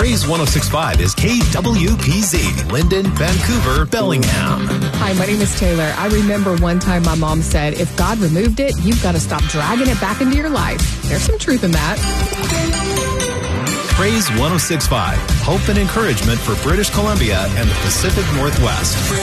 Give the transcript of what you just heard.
Praise 106.5 is KWPZ, Linden, Vancouver, Bellingham. Hi, my name is Taylor. I remember one time my mom said, if God removed it, you've got to stop dragging it back into your life. There's some truth in that. Praise 106.5, hope and encouragement for British Columbia and the Pacific Northwest.